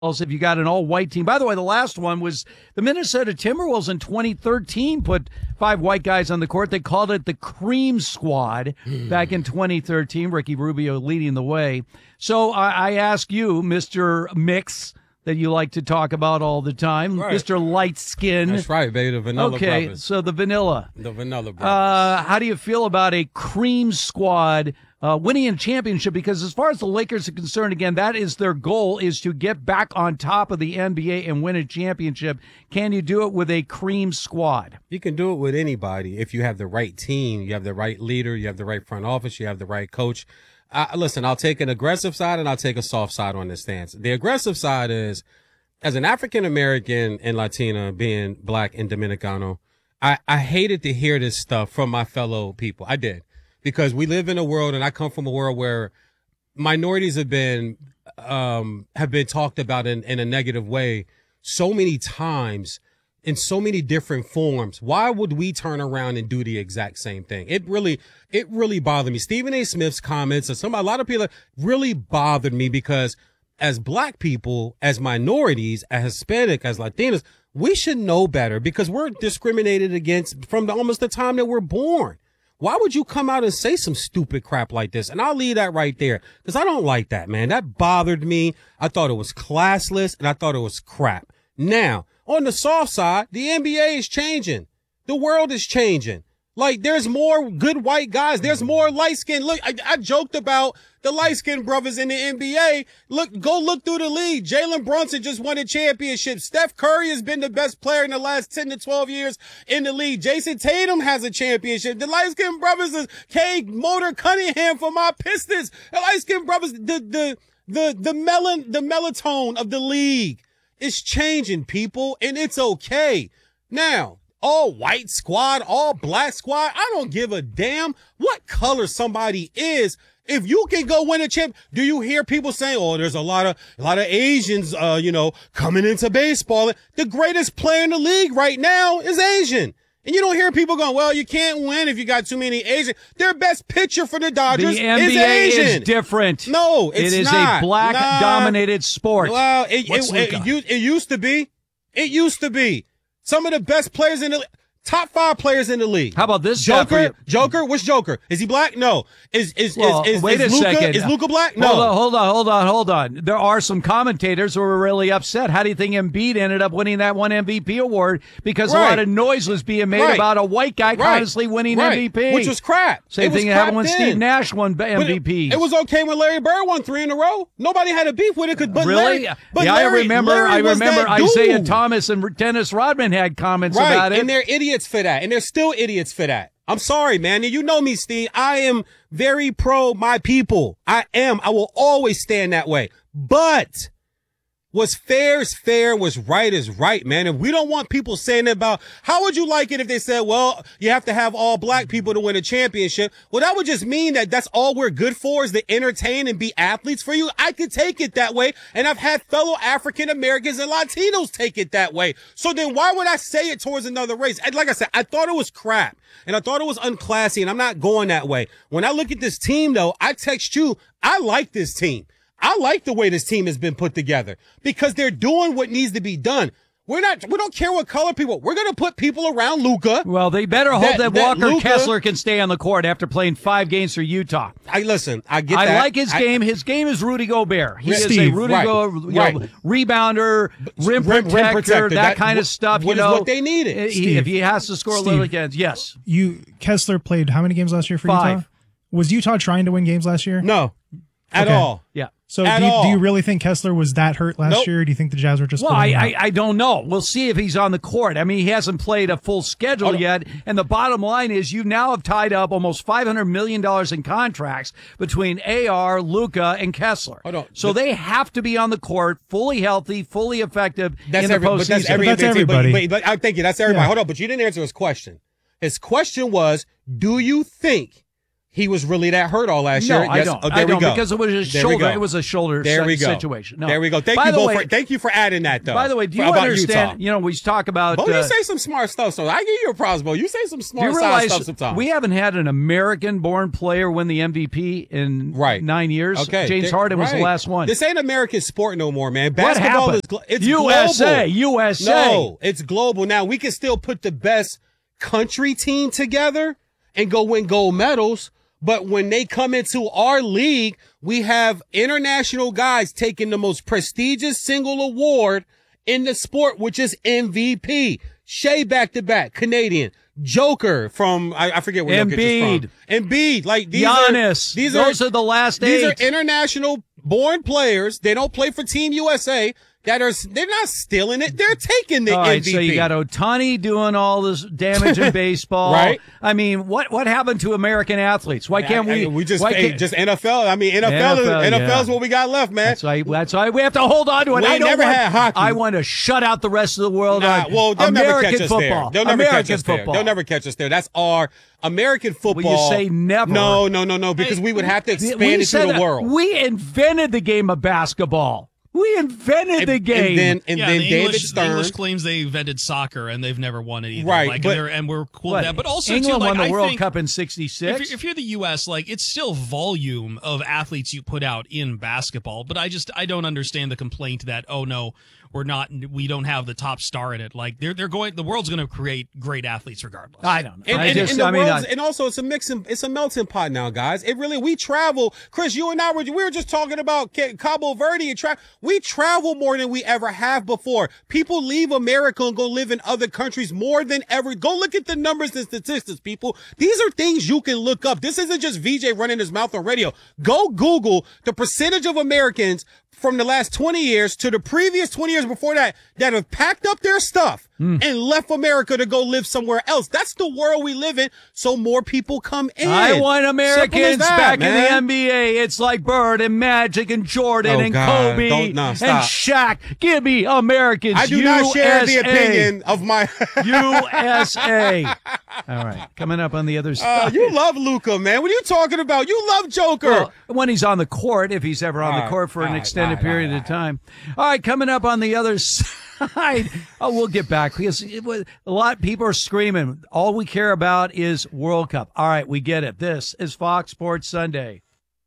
if you got an all-white team. By the way, the last one was the Minnesota Timberwolves in 2013 put 5 white guys on the court. They called it the Cream Squad back in 2013, Ricky Rubio leading the way. So I ask you, Mr. Mix, that you like to talk about all the time, right. Mr. Light Skin. That's right, baby, the Vanilla Brothers. Okay, so the Vanilla. The Vanilla Brothers. How do you feel about a Cream Squad winning a championship? Because as far as the Lakers are concerned, again, that is their goal, is to get back on top of the NBA and win a championship. Can you do it with a Cream Squad? You can do it with anybody if you have the right team, you have the right leader, you have the right front office, you have the right coach. Listen, I'll take an aggressive side and I'll take a soft side on this stance. The aggressive side is, as an African-American and Latina, being black and Dominicano, I hated to hear this stuff from my fellow people. I did. Because we live in a world, and I come from a world where minorities have been talked about in a negative way so many times in so many different forms. Why would we turn around and do the exact same thing? It really bothered me. Stephen A. Smith's comments and a lot of people really bothered me, because as black people, as minorities, as Hispanic, as Latinos, we should know better, because we're discriminated against from almost the time that we're born. Why would you come out and say some stupid crap like this? And I'll leave that right there, because I don't like that, man. That bothered me. I thought it was classless, and I thought it was crap. Now, on the soft side, the NBA is changing. The world is changing. Like, there's more good white guys. There's more light-skinned. Look, I joked about the light-skinned brothers in the NBA. Go look through the league. Jalen Brunson just won a championship. Steph Curry has been the best player in the last 10 to 12 years in the league. Jason Tatum has a championship. The light-skinned brothers is Cade Motor Cunningham for my Pistons. The light-skinned brothers, the melatonin of the league is changing, people, and it's okay. Now, all white squad, all black squad, I don't give a damn what color somebody is. If you can go win a champ, do you hear people saying, "Oh, there's a lot of Asians, coming into baseball"? The greatest player in the league right now is Asian. And you don't hear people going, "Well, you can't win if you got too many Asians." Their best pitcher for the Dodgers the NBA is Asian. Is different. No, it's not. It is a black-dominated sport. Well, it used to be. It used to be. Some of the best players in the top 5 players in the league. How about this? Joker? Which Joker? Is he black? No. Wait a second. Is Luka black? No. Hold on. There are some commentators who are really upset. How do you think Embiid ended up winning that one MVP award? Because a lot of noise was being made about a white guy honestly winning MVP. Which was crap. Same thing happened when Steve Nash won MVP. It was okay when Larry Bird won 3 in a row. Nobody had a beef with it. Really? I remember Isaiah Thomas and Dennis Rodman had comments about it. And they're idiots for that. And they're still idiots for that. I'm sorry, man. You know me, Steve. I am very pro my people. I am. I will always stand that way. But what's fair is fair. What's right is right, man. If we don't want people saying about, how would you like it if they said, well, you have to have all black people to win a championship? Well, that would just mean that that's all we're good for, is to entertain and be athletes for you. I could take it that way. And I've had fellow African Americans and Latinos take it that way. So then why would I say it towards another race? And like I said, I thought it was crap and I thought it was unclassy, and I'm not going that way. When I look at this team, though, I text you, I like this team. I like the way this team has been put together, because they're doing what needs to be done. We don't care what color people. We're going to put people around Luka. Well, they better hope that Walker Kessler can stay on the court after playing 5 games for Utah. I get that. I like his game. His game is Rudy Gobert. He is a Rudy Gobert rebounder, rim protector, that kind of stuff. What is what they needed. If he has to score a little against, yes. Kessler played how many games last year for 5. Utah? Was Utah trying to win games last year? No, at all. Yeah. So do you really think Kessler was that hurt last year? Or do you think the Jazz were just? Well, I don't know. We'll see if he's on the court. I mean, he hasn't played a full schedule yet. And the bottom line is, you now have tied up almost $500 million in contracts between AR, Luka, and Kessler. So they have to be on the court, fully healthy, fully effective in the postseason. That's everybody. But I thank you. That's everybody. Hold on, but you didn't answer his question. His question was, do you think he was really that hurt all last year? No, I don't. Oh, there I we don't go. because it was a There we shoulder. go. It was a shoulder There we go. situation. No. There we go. Thank By you the both. way, Thank you for adding that, though. By the way, do you about understand? Utah. We talk about. Bo, you say some smart stuff, so I give you a props, Bo. You say some do smart you realize stuff sometimes. we haven't had an American-born player win the MVP in 9 years? Okay. James Harden was the last one. This ain't American sport no more, man. What Basketball happened? it's USA, global. USA. No, it's global. Now, we can still put the best country team together and go win gold medals. But when they come into our league, we have international guys taking the most prestigious single award in the sport, which is MVP. Shea back-to-back, Canadian. Joker from, I forget where Jokic is from. Embiid. Like, Giannis. Those are the last 8. These are international born players. They don't play for Team USA. They're not stealing it. They're taking the all right, MVP. So you got Ohtani doing all this damage in baseball. Right. I mean, what happened to American athletes? Why can't we? Just NFL. I mean, NFL is what we got left, man. That's why we have to hold on to it. We never had hockey. I want to shut out the rest of the world. Well, they'll never catch us football. there. They'll never American catch us football. there. They'll never catch us there. That's our American football. Well, you say never. No, because we would have to expand it to the world. We invented the game of basketball. We invented the game. And then David Stern. The English claims they invented soccer, and they've never won it either. Right. And we're cool with that. But also, England too, won the World think Cup in '66. If you're the U.S., it's still volume of athletes you put out in basketball. But I don't understand the complaint that, oh, no, we don't have the top star in it. The world's going to create great athletes regardless. I don't know. And also it's a melting pot now, guys. We travel. Chris, you and I we were just talking about Cabo Verde and we travel more than we ever have before. People leave America and go live in other countries more than ever. Go look at the numbers and statistics, people. These are things you can look up. This isn't just VJ running his mouth on radio. Go Google the percentage of Americans from the last 20 years to the previous 20 years before that have packed up their stuff and left America to go live somewhere else. That's the world we live in, so more people come in. I want Americans back man. in the NBA. It's like Bird and Magic and Jordan and Kobe and Shaq. Give me Americans. I do not share the opinion of my USA. All right, coming up on the other side. You love Luka, man. What are you talking about? You love Joker. Well, when he's on the court, if he's ever on the court for an extended period of time. All right, coming up on the other side. We'll get back because a lot of people are screaming. All we care about is World Cup. All right, we get it. This is Fox Sports Sunday.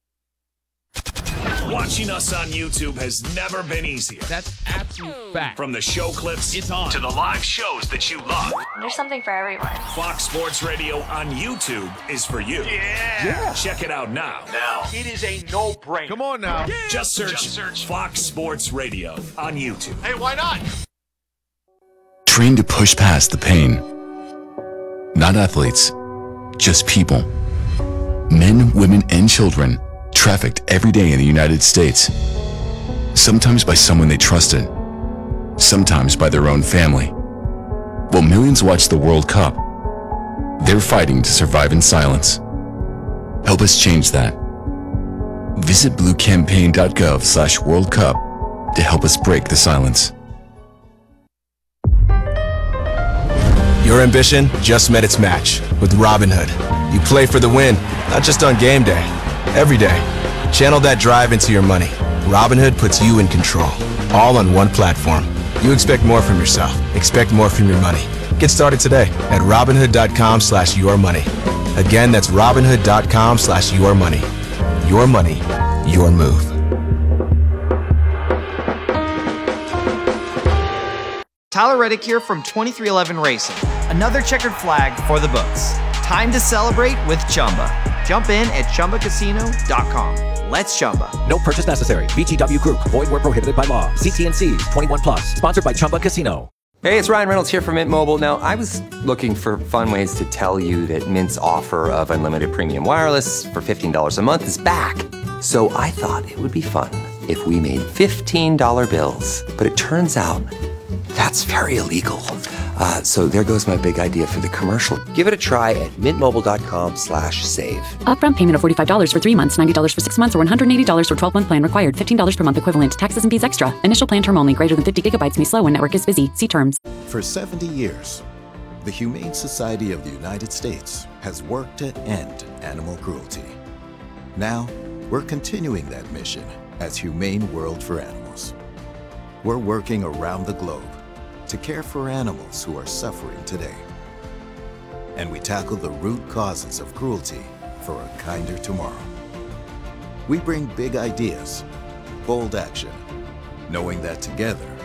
Watching us on YouTube has never been easier. That's absolute fact. From the show clips it's on. to the live shows that you love. There's something for everyone. Fox Sports Radio on YouTube is for you. Yeah. Check it out now. It is a no-brainer. Come on now. Just search Fox Sports Radio on YouTube. Hey, why not? Trained to push past the pain. Not athletes, just people. Men, women, and children trafficked every day in the United States. Sometimes by someone they trusted, sometimes by their own family. While millions watch the World Cup, they're fighting to survive in silence. Help us change that. Visit bluecampaign.gov/World Cup to help us break the silence. Your ambition just met its match with Robinhood. You play for the win, not just on game day, every day. Channel that drive into your money. Robinhood puts you in control, all on one platform. You expect more from yourself. Expect more from your money. Get started today at Robinhood.com/yourmoney. Again, that's Robinhood.com/yourmoney. Your money, your move. Tyler Reddick here from 2311 Racing. Another checkered flag for the books. Time to celebrate with Chumba. Jump in at ChumbaCasino.com. Let's Chumba. No purchase necessary. VGW Group. Void where prohibited by law. CT&Cs. 21+. Sponsored by Chumba Casino. Hey, it's Ryan Reynolds here from Mint Mobile. Now, I was looking for fun ways to tell you that Mint's offer of unlimited premium wireless for $15 a month is back. So I thought it would be fun if we made $15 bills. But it turns out that's very illegal. So there goes my big idea for the commercial. Give it a try at mintmobile.com/save. Upfront payment of $45 for 3 months, $90 for 6 months, or $180 for 12-month plan required. $15 per month equivalent. Taxes and fees extra. Initial plan term only. Greater than 50 gigabytes may slow when network is busy. See terms. For 70 years, The Humane Society of the United States has worked to end animal cruelty. Now, we're continuing that mission as Humane World for Animals. We're working around the globe to care for animals who are suffering today. And we tackle the root causes of cruelty for a kinder tomorrow. We bring big ideas, bold action, knowing that together